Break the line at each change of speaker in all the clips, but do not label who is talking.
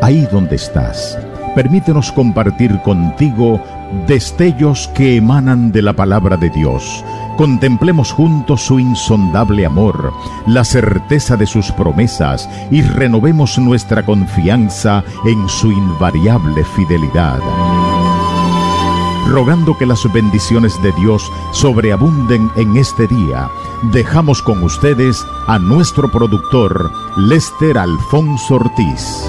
ahí donde estás, permítenos compartir contigo destellos que emanan de la palabra de Dios. Contemplemos juntos su insondable amor, la certeza de sus promesas y renovemos nuestra confianza en su invariable fidelidad. Rogando que las bendiciones de Dios sobreabunden en este día, dejamos con ustedes a nuestro productor, Lester Alfonso Ortiz.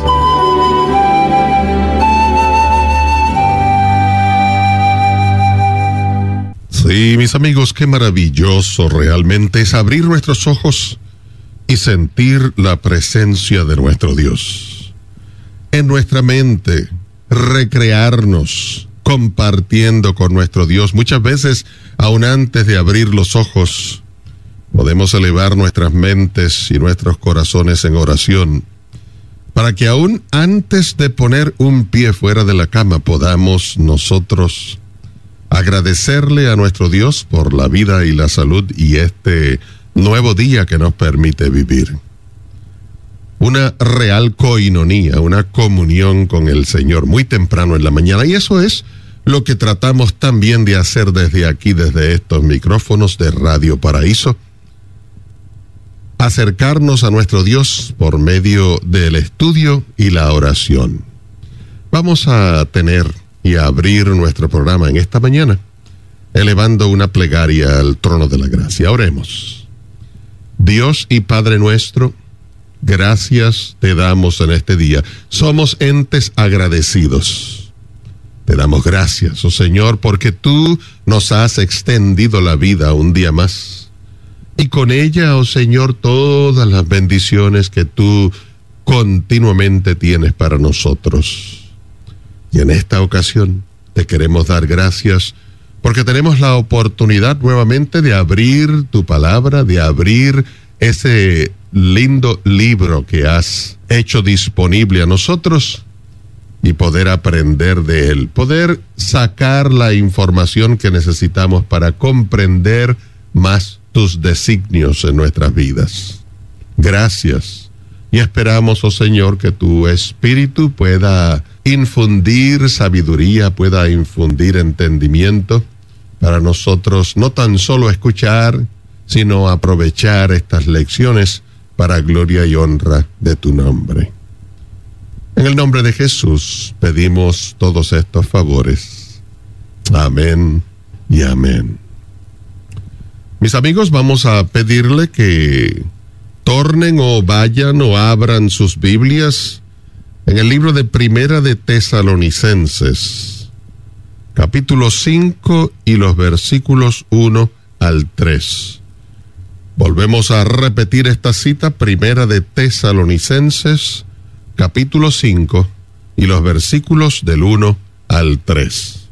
Sí, mis amigos, qué maravilloso realmente es abrir nuestros ojos y sentir la presencia de nuestro Dios en nuestra mente, recrearnos compartiendo con nuestro Dios. Muchas veces, aún antes de abrir los ojos, podemos elevar nuestras mentes y nuestros corazones en oración, para que aún antes de poner un pie fuera de la cama podamos nosotros agradecerle a nuestro Dios por la vida y la salud y este nuevo día que nos permite vivir. Una real coinonía, una comunión con el Señor muy temprano en la mañana, y eso es lo que tratamos también de hacer desde aquí, desde estos micrófonos de Radio Paraíso, acercarnos a nuestro Dios por medio del estudio y la oración. Vamos a tener y a abrir nuestro programa en esta mañana, elevando una plegaria al trono de la gracia. Oremos. Dios y Padre nuestro, gracias te damos en este día. Somos entes agradecidos. Te damos gracias, oh Señor, porque tú nos has extendido la vida un día más. Y con ella, oh Señor, todas las bendiciones que tú continuamente tienes para nosotros. Y en esta ocasión te queremos dar gracias porque tenemos la oportunidad nuevamente de abrir tu palabra, de abrir ese lindo libro que has hecho disponible a nosotros y poder aprender de él, poder sacar la información que necesitamos para comprender más tus designios en nuestras vidas. Gracias. Y esperamos, oh Señor, que tu Espíritu pueda infundir sabiduría, pueda infundir entendimiento para nosotros no tan solo escuchar, sino aprovechar estas lecciones para gloria y honra de tu nombre. En el nombre de Jesús pedimos todos estos favores. Amén y amén. Mis amigos, vamos a pedirle que tornen o vayan o abran sus Biblias en el libro de Primera de Tesalonicenses, capítulo 5 y los versículos 1 al 3. Volvemos a repetir esta cita, Primera de Tesalonicenses, capítulo 5 y los versículos del 1 al 3.